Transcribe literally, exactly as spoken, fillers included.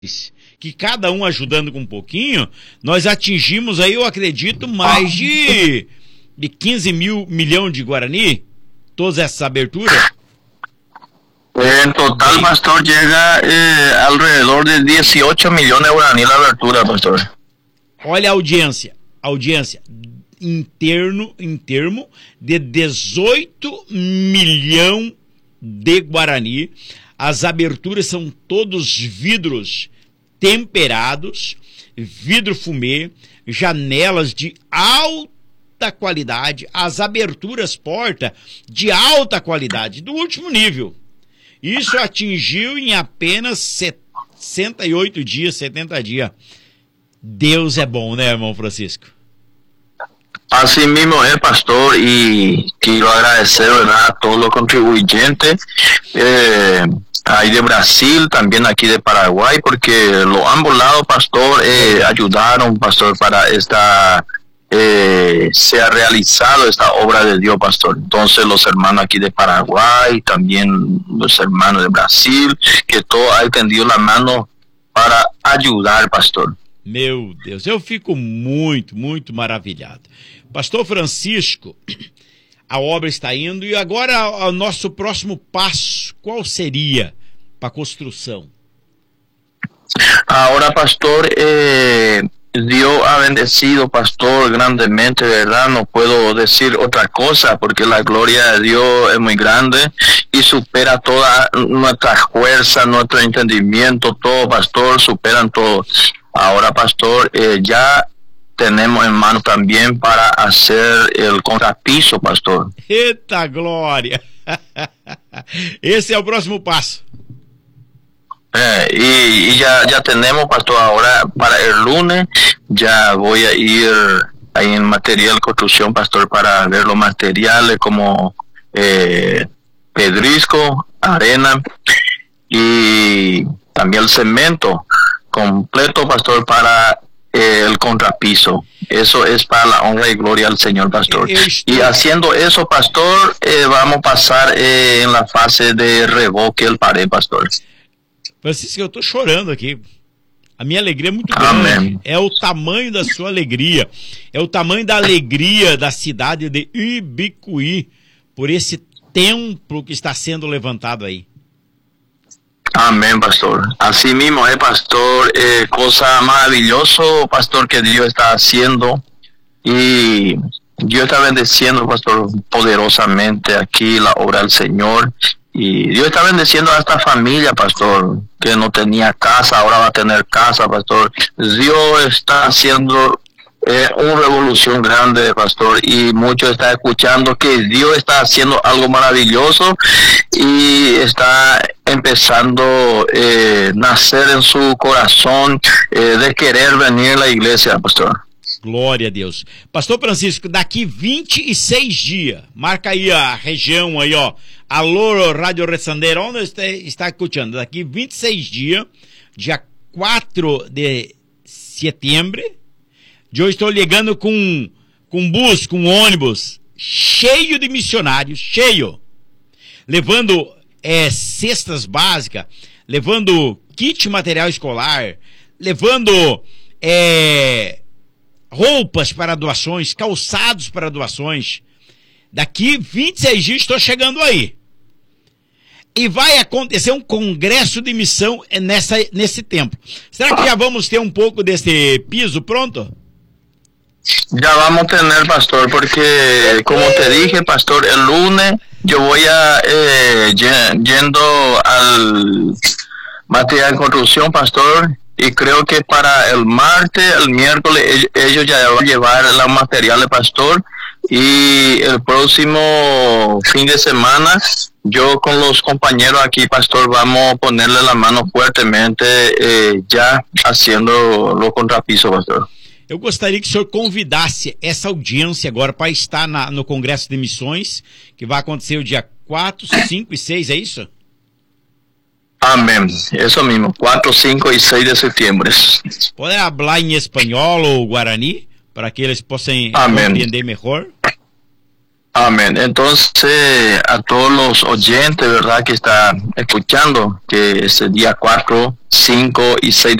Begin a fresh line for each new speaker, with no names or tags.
que cada um ajudando com um pouquinho, nós atingimos aí, eu acredito, mais de, de quinze mil milhões de Guarani, todas essas aberturas.
En total, Bem, pastor, llega eh, alrededor de dieciocho millones de Guarani la abertura, pastor.
Olha a audiência, audiência, em, termo, em termo de dezoito milhões de Guarani, as aberturas são todos vidros temperados, vidro fumê, janelas de alta qualidade, as aberturas porta de alta qualidade, do último nível. Isso atingiu em apenas sessenta e oito dias, setenta dias. Deus é bom, né, irmão Francisco?
Así mismo es, pastor, y quiero agradecer, ¿verdad?, a todos los contribuyentes eh, ahí de Brasil, también aquí de Paraguay, porque los ambos lados, pastor, eh, ayudaron, pastor, para esta eh, sea realizado esta obra de Dios, pastor. Entonces los hermanos aquí de Paraguay, también los hermanos de Brasil, que todos han tendido la mano para ayudar, pastor.
Meu Deus, eu fico muito, muito maravilhado. Pastor Francisco, a obra está indo, e agora o nosso próximo passo, qual seria para a construção?
Ahora, pastor, eh, Dios ha bendecido, pastor, grandemente, ¿verdad? No puedo decir otra cosa, porque la gloria de Dios es muy grande y supera toda nuestra fuerza, nuestro entendimiento, todo, pastor, superan todo. Ahora, pastor, eh, ya tenemos en mano también para hacer el contrapiso, pastor.
Eita glória! Esse é o próximo passo.
Eh, y, y ya, ya tenemos, pastor, ahora para el lunes ya voy a ir ahí en material construcción, pastor, para ver los materiales como eh, pedrisco, arena y también el cemento completo, pastor, para eh, el contrapiso. Eso es para la honra y gloria al Señor, pastor. Y haciendo eso, pastor, eh, vamos a pasar eh, en la fase de revoque el pared, pastor.
Francisco, eu tô chorando aqui. A minha alegria é muito grande. Amém. É o tamanho da sua alegria. É o tamanho da alegria da cidade de Ibicuí por esse templo que está sendo levantado aí.
Amén, pastor. Así mismo es, pastor, eh, cosa maravillosa, pastor, que Dios está haciendo, y Dios está bendeciendo, pastor, poderosamente aquí la obra del Señor, y Dios está bendeciendo a esta familia, pastor, que no tenía casa, ahora va a tener casa, pastor. Dios está haciendo Eh, una revolución grande, pastor, y muchos están escuchando que Dios está haciendo algo maravilloso y está empezando a eh, nacer en su corazón eh, de querer venir a la iglesia, pastor.
Glória a Deus. Pastor Francisco, daqui vinte e seis dias, marca aí a região aí, ó. Alô, Rádio Ressandeira, onde está, está escutando? Daqui vinte e seis dias, dia quatro de setembro, eu estou ligando com, com bus, com ônibus, cheio de missionários, cheio, levando é, cestas básicas, levando kit material escolar, levando é, roupas para doações, calçados para doações. Daqui vinte e seis dias estou chegando aí. E vai acontecer um congresso de missão nessa, nesse tempo. Será que já vamos ter um pouco desse piso pronto?
Ya vamos a tener, pastor, porque como te dije, pastor, el lunes yo voy a eh, yendo al material de construcción, pastor, y creo que para el martes, el miércoles, ellos ya van a llevar los materiales, pastor, y el próximo fin de semana yo con los compañeros aquí, pastor, vamos a ponerle la mano fuertemente eh, ya haciendo los contrapisos, pastor.
Eu gostaria que o senhor convidasse essa audiência agora para estar na, no Congresso de Missões, que vai acontecer o dia quatro, cinco e seis, é isso?
Amém, isso mesmo, quatro, cinco e seis de setembro.
Pode falar em espanhol ou guarani, para que eles possam
Amém.
compreender melhor?
Amén. Entonces, a todos los oyentes, ¿verdad?, que están escuchando, que es el día cuatro, cinco y seis